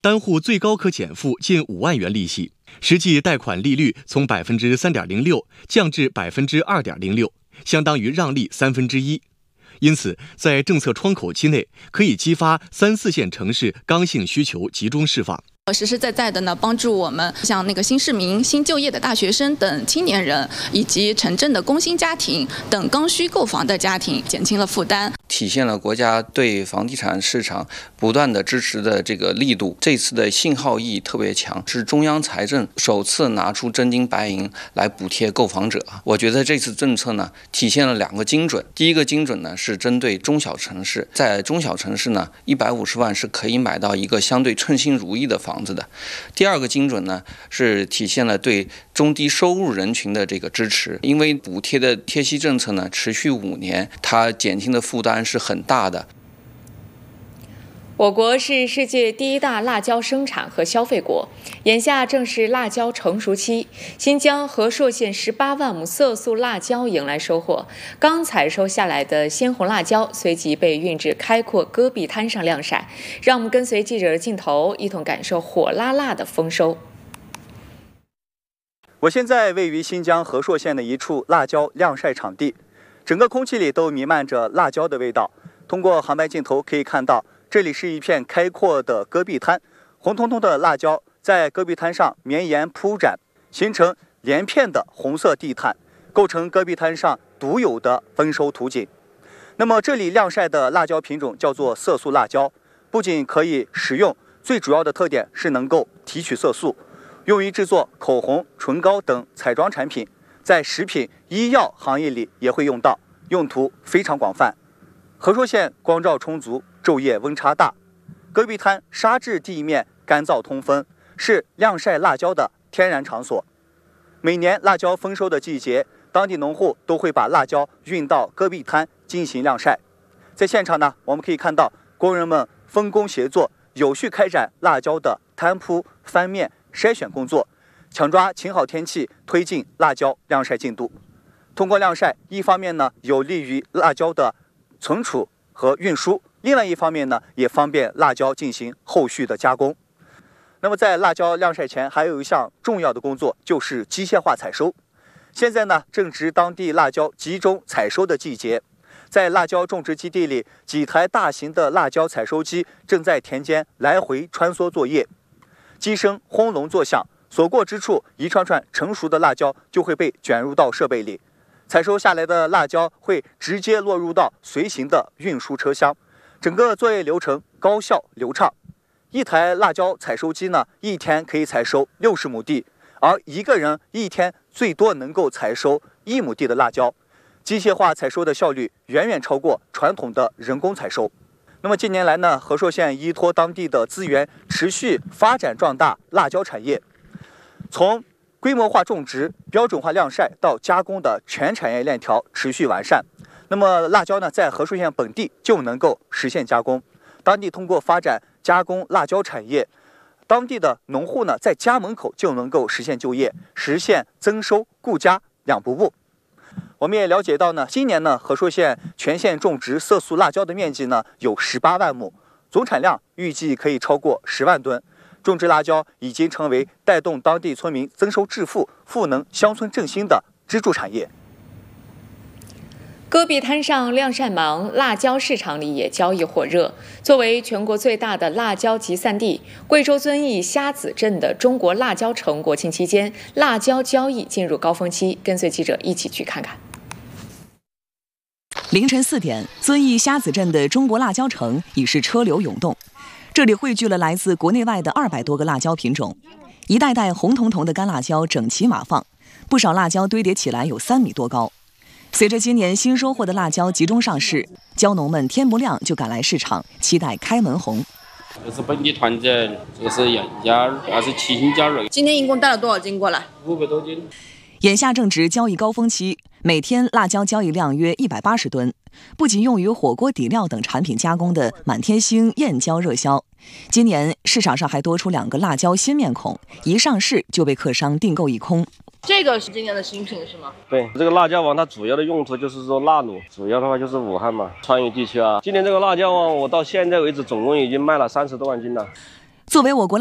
单户最高可减负近5万元利息，实际贷款利率从3.06%降至2.06%，相当于让利1/3。因此，在政策窗口期内，可以激发3、4线城市刚性需求集中释放。 实实在在的呢，帮助我们像新市民、新就业的大学生等青年人，以及城镇的工薪家庭等刚需购房的家庭，减轻了负担， 体现了国家对房地产市场不断的支持的这个力度。这次的信号意义特别强，是中央财政首次拿出真金白银来补贴购房者。我觉得这次政策呢，体现了2个精准。第一个精准呢，是针对中小城市，在中小城市呢，150万是可以买到一个相对称心如意的房子的。第2个精准呢，是体现了对中低收入人群的这个支持，因为补贴的贴息政策呢持续5年，它减轻的负担是很大的。 我国是世界第1大辣椒生产和消费国，眼下正是辣椒成熟期。新疆和硕县18万亩色素辣椒迎来收获，刚采收下来的鲜红辣椒随即被运至开阔戈壁滩上晾晒。让我们跟随记者的镜头，一同感受火辣辣的丰收。 我现在位于新疆和硕县的一处辣椒晾晒场地，整个空气里都弥漫着辣椒的味道。通过航拍镜头可以看到，这里是一片开阔的戈壁滩，红彤彤的辣椒在戈壁滩上绵延铺展，形成连片的红色地毯，构成戈壁滩上独有的丰收图景。那么这里晾晒的辣椒品种叫做色素辣椒，不仅可以食用，最主要的特点是能够提取色素，用于制作口红、唇膏等彩妆产品，在食品、医药行业里也会用到，用途非常广泛。和硕县光照充足，昼夜温差大，戈壁滩沙质地面干燥通风，是晾晒辣椒的天然场所。每年辣椒丰收的季节，当地农户都会把辣椒运到戈壁滩进行晾晒。在现场呢，我们可以看到工人们分工协作，有序开展辣椒的摊铺、翻面、筛选工作，抢抓晴好天气，推进辣椒晾晒进度。通过晾晒，一方面呢有利于辣椒的存储和运输，另外一方面呢也方便辣椒进行后续的加工。那么在辣椒晾晒前，还有一项重要的工作，就是机械化采收。现在呢正值当地辣椒集中采收的季节，在辣椒种植基地里，几台大型的辣椒采收机正在田间来回穿梭作业，机声轰隆作响，所过之处，一串串成熟的辣椒就会被卷入到设备里。采收下来的辣椒会直接落入到随行的运输车厢，整个作业流程高效流畅。一台辣椒采收机呢，一天可以采收60亩地，而一个人一天最多能够采收1亩地的辣椒。机械化采收的效率远远超过传统的人工采收。那么近年来呢，和硕县依托当地的资源，持续发展壮大辣椒产业，从规模化种植、标准化晾晒到加工的全产业链条持续完善。那么辣椒呢，在和硕县本地就能够实现加工。当地通过发展加工辣椒产业，当地的农户呢，在家门口就能够实现就业，实现增收顾家两不误。我们也了解到呢，今年呢，和硕县全县种植色素辣椒的面积呢有18万亩，总产量预计可以超过10万吨。种植辣椒已经成为带动当地村民增收致富、赋能乡村振兴的支柱产业。 戈壁滩上晾晒忙，辣椒市场里也交易火热。作为全国最大的辣椒集散地，贵州遵义虾子镇的中国辣椒城国庆期间，辣椒交易进入高峰期。跟随记者一起去看看。 凌晨4点，遵义虾子镇的中国辣椒城已是车流涌动。这里汇聚了来自国内外的200多个辣椒品种，一袋袋红彤彤的干辣椒整齐码放，不少辣椒堆叠起来有3米多高。随着今年新收获的辣椒集中上市，椒农们天不亮就赶来市场，期待开门红。 这是本地团结，这个是杨家，27星加热。 今天一共带了多少斤过来 ？500多斤。 眼下正值交易高峰期，每天辣椒交易量约180吨，不仅用于火锅底料等产品加工的满天星燕椒热销，今年市场上还多出2个辣椒新面孔，一上市就被客商订购一空。 这个是今年的新品是吗？ 对，这个辣椒王它主要的用途就是说辣卤，主要的话就是武汉嘛、川渝地区啊。今年这个辣椒王我到现在为止总共已经卖了30多万斤了。 作为我国